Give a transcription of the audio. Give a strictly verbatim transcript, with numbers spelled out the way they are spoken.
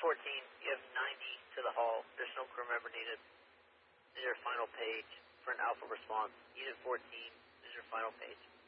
fourteen, you have ninety to the hull. There's no crew member needed. This is your final page for an alpha response. Unit fourteen, this is your final page.